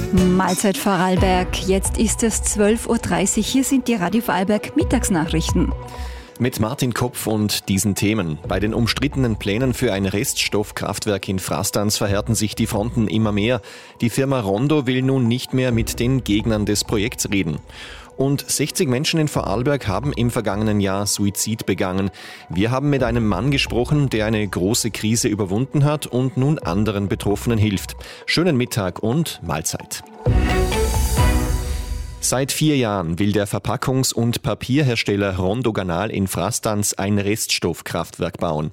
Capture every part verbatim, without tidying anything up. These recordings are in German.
Mahlzeit Vorarlberg. Jetzt ist es zwölf Uhr dreißig. Hier sind die Radio Vorarlberg Mittagsnachrichten. Mit Martin Kopf und diesen Themen. Bei den umstrittenen Plänen für ein Reststoffkraftwerk in Frastanz verhärten sich die Fronten immer mehr. Die Firma Rondo will nun nicht mehr mit den Gegnern des Projekts reden. Und sechzig Menschen in Vorarlberg haben im vergangenen Jahr Suizid begangen. Wir haben mit einem Mann gesprochen, der eine große Krise überwunden hat und nun anderen Betroffenen hilft. Schönen Mittag und Mahlzeit. Seit vier Jahren will der Verpackungs- und Papierhersteller Rondo Ganal in Frastanz ein Reststoffkraftwerk bauen.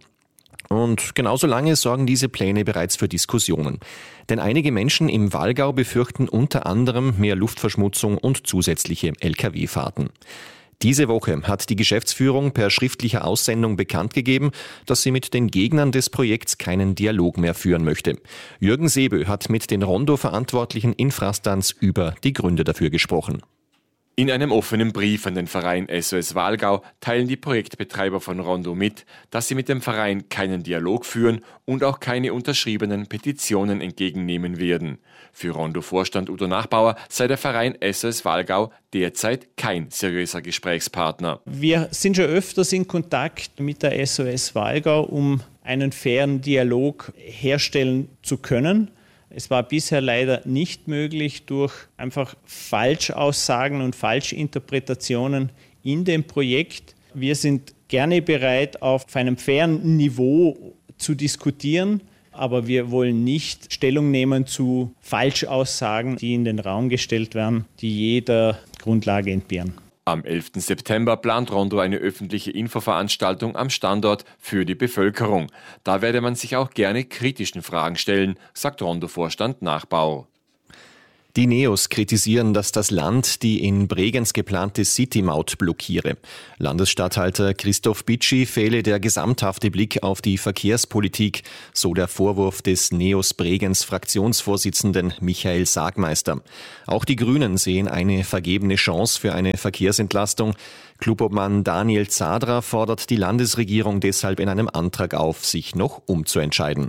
Und genauso lange sorgen diese Pläne bereits für Diskussionen. Denn einige Menschen im Wallgau befürchten unter anderem mehr Luftverschmutzung und zusätzliche L K W-Fahrten. Diese Woche hat die Geschäftsführung per schriftlicher Aussendung bekannt gegeben, dass sie mit den Gegnern des Projekts keinen Dialog mehr führen möchte. Jürgen Sebö hat mit den Rondo-Verantwortlichen in Frastanz über die Gründe dafür gesprochen. In einem offenen Brief an den Verein S O S Wallgau teilen die Projektbetreiber von Rondo mit, dass sie mit dem Verein keinen Dialog führen und auch keine unterschriebenen Petitionen entgegennehmen werden. Für Rondo-Vorstand Udo Nachbauer sei der Verein S O S Wallgau derzeit kein seriöser Gesprächspartner. Wir sind schon öfters in Kontakt mit der S O S Wallgau, um einen fairen Dialog herstellen zu können. Es war bisher leider nicht möglich durch einfach Falschaussagen und Falschinterpretationen in dem Projekt. Wir sind gerne bereit, auf einem fairen Niveau zu diskutieren, aber wir wollen nicht Stellung nehmen zu Falschaussagen, die in den Raum gestellt werden, die jeder Grundlage entbehren. Am elften September plant Rondo eine öffentliche Infoveranstaltung am Standort für die Bevölkerung. Da werde man sich auch gerne kritischen Fragen stellen, sagt Rondo-Vorstand Nachbau. Die Neos kritisieren, dass das Land die in Bregenz geplante City-Maut blockiere. Landesstatthalter Christoph Bitschi fehle der gesamthafte Blick auf die Verkehrspolitik, so der Vorwurf des Neos Bregenz Fraktionsvorsitzenden Michael Sagmeister. Auch die Grünen sehen eine vergebene Chance für eine Verkehrsentlastung. Clubobmann Daniel Zadra fordert die Landesregierung deshalb in einem Antrag auf, sich noch umzuentscheiden.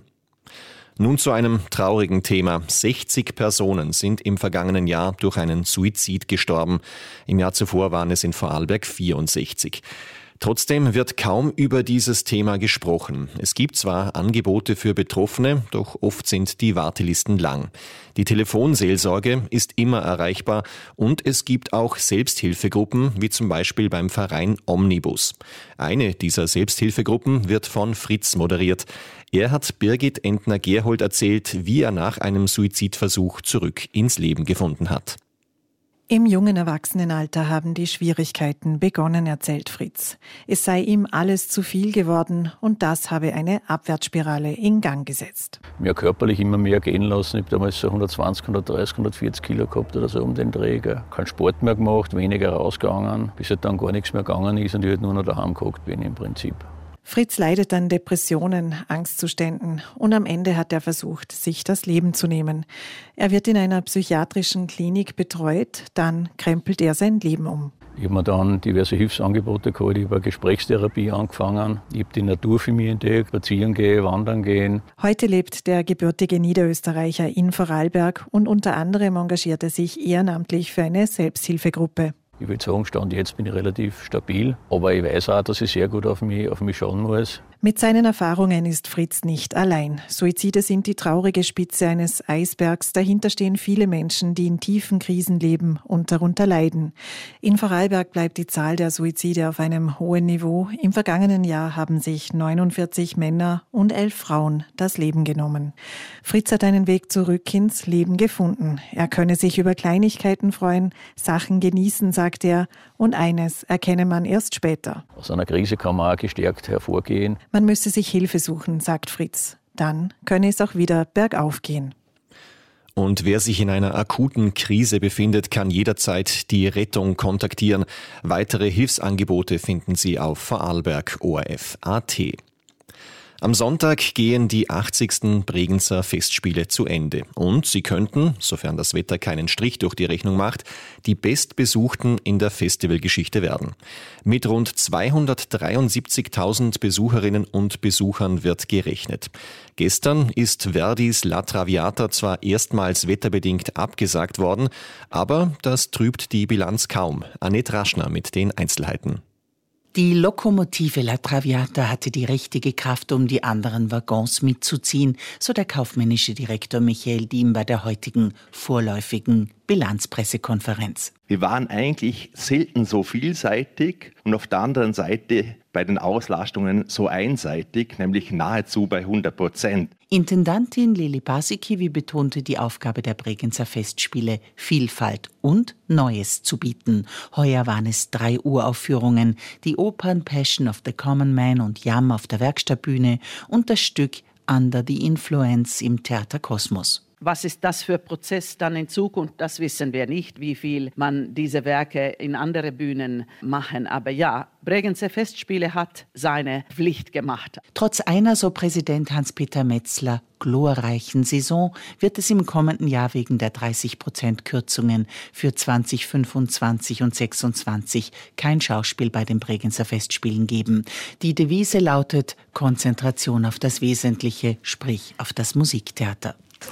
Nun zu einem traurigen Thema. sechzig Personen sind im vergangenen Jahr durch einen Suizid gestorben. Im Jahr zuvor waren es in Vorarlberg vierundsechzig. Trotzdem wird kaum über dieses Thema gesprochen. Es gibt zwar Angebote für Betroffene, doch oft sind die Wartelisten lang. Die Telefonseelsorge ist immer erreichbar und es gibt auch Selbsthilfegruppen, wie zum Beispiel beim Verein Omnibus. Eine dieser Selbsthilfegruppen wird von Fritz moderiert. Er hat Birgit Entner-Gerhold erzählt, wie er nach einem Suizidversuch zurück ins Leben gefunden hat. Im jungen Erwachsenenalter haben die Schwierigkeiten begonnen, erzählt Fritz. Es sei ihm alles zu viel geworden und das habe eine Abwärtsspirale in Gang gesetzt. Mir körperlich immer mehr gehen lassen. Ich habe damals so hundertzwanzig, hundertdreißig, hundertvierzig Kilo gehabt oder so um den Dreh. Keinen Sport mehr gemacht, weniger rausgegangen, bis halt dann gar nichts mehr gegangen ist und ich halt nur noch daheim gehockt bin im Prinzip. Fritz leidet an Depressionen, Angstzuständen und am Ende hat er versucht, sich das Leben zu nehmen. Er wird in einer psychiatrischen Klinik betreut, dann krempelt er sein Leben um. Ich habe mir dann diverse Hilfsangebote geholt, ich habe eine Gesprächstherapie angefangen, ich habe die Natur für mich entdeckt, spazieren gehen, wandern gehen. Heute lebt der gebürtige Niederösterreicher in Vorarlberg und unter anderem engagiert er sich ehrenamtlich für eine Selbsthilfegruppe. Ich würde sagen, Stand jetzt bin ich relativ stabil, aber ich weiß auch, dass ich sehr gut auf mich, auf mich schauen muss. Mit seinen Erfahrungen ist Fritz nicht allein. Suizide sind die traurige Spitze eines Eisbergs. Dahinter stehen viele Menschen, die in tiefen Krisen leben und darunter leiden. In Vorarlberg bleibt die Zahl der Suizide auf einem hohen Niveau. Im vergangenen Jahr haben sich neunundvierzig Männer und elf Frauen das Leben genommen. Fritz hat einen Weg zurück ins Leben gefunden. Er könne sich über Kleinigkeiten freuen, Sachen genießen, sagt er. Und eines erkenne man erst später. Aus einer Krise kann man auch gestärkt hervorgehen. Man müsse sich Hilfe suchen, sagt Fritz. Dann könne es auch wieder bergauf gehen. Und wer sich in einer akuten Krise befindet, kann jederzeit die Rettung kontaktieren. Weitere Hilfsangebote finden Sie auf vorarlberg punkt o r f punkt a t. Am Sonntag gehen die achtzigsten Bregenzer Festspiele zu Ende. Und sie könnten, sofern das Wetter keinen Strich durch die Rechnung macht, die bestbesuchten in der Festivalgeschichte werden. Mit rund zweihundertdreiundsiebzigtausend Besucherinnen und Besuchern wird gerechnet. Gestern ist Verdis La Traviata zwar erstmals wetterbedingt abgesagt worden, aber das trübt die Bilanz kaum. Annette Raschner mit den Einzelheiten. Die Lokomotive La Traviata hatte die richtige Kraft, um die anderen Waggons mitzuziehen, so der kaufmännische Direktor Michael Diem bei der heutigen vorläufigen Bilanzpressekonferenz. Wir waren eigentlich selten so vielseitig und auf der anderen Seite bei den Auslastungen so einseitig, nämlich nahezu bei hundert Prozent. Intendantin Lili Paasikivi betonte die Aufgabe der Bregenzer Festspiele, Vielfalt und Neues zu bieten. Heuer waren es drei Uraufführungen, die Opern Passion of the Common Man und Yam auf der Werkstattbühne und das Stück Under the Influence im Theater Kosmos. Was ist das für ein Prozess dann in Zukunft? Das wissen wir nicht, wie viel man diese Werke in andere Bühnen machen. Aber ja, Bregenzer Festspiele hat seine Pflicht gemacht. Trotz einer, so Präsident Hans-Peter Metzler, glorreichen Saison wird es im kommenden Jahr wegen der dreißig Prozent Kürzungen für zwanzig fünfundzwanzig und sechsundzwanzig kein Schauspiel bei den Bregenzer Festspielen geben. Die Devise lautet Konzentration auf das Wesentliche, sprich auf das Musiktheater.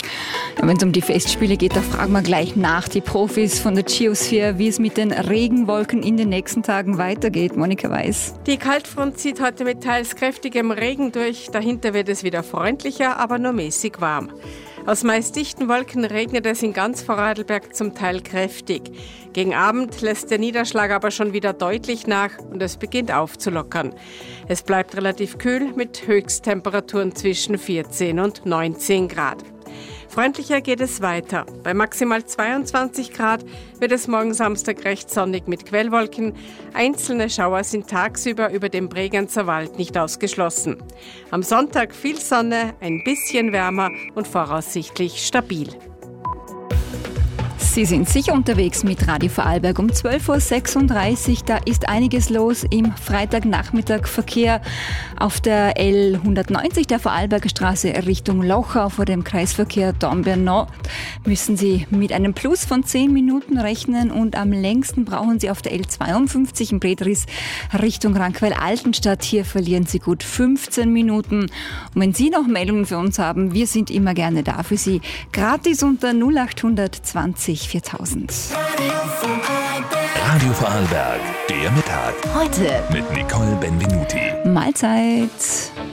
Ja, wenn es um die Festspiele geht, da fragen wir gleich nach die Profis von der Geosphere, wie es mit den Regenwolken in den nächsten Tagen weitergeht. Monika Weiß. Die Kaltfront zieht heute mit teils kräftigem Regen durch. Dahinter wird es wieder freundlicher, aber nur mäßig warm. Aus meist dichten Wolken regnet es in ganz Vorarlberg zum Teil kräftig. Gegen Abend lässt der Niederschlag aber schon wieder deutlich nach und es beginnt aufzulockern. Es bleibt relativ kühl mit Höchsttemperaturen zwischen vierzehn und neunzehn Grad. Freundlicher geht es weiter. Bei maximal zweiundzwanzig Grad wird es morgen Samstag recht sonnig mit Quellwolken. Einzelne Schauer sind tagsüber über dem Bregenzer Wald nicht ausgeschlossen. Am Sonntag viel Sonne, ein bisschen wärmer und voraussichtlich stabil. Sie sind sicher unterwegs mit Radio Vorarlberg um zwölf Uhr sechsunddreißig. Da ist einiges los im Freitagnachmittag-Verkehr auf der L hundertneunzig der Vorarlberger Straße Richtung Lochau vor dem Kreisverkehr Dornbirn Nord. Müssen Sie mit einem Plus von zehn Minuten rechnen und am längsten brauchen Sie auf der L zweiundfünfzig in Bredris Richtung Rankwell-Altenstadt. Hier verlieren Sie gut fünfzehn Minuten. Und wenn Sie noch Meldungen für uns haben, wir sind immer gerne da für Sie. Gratis unter null acht zwanzig viertausend. Radio Vorarlberg, der Mittag. Heute mit Nicole Benvenuti. Mahlzeit.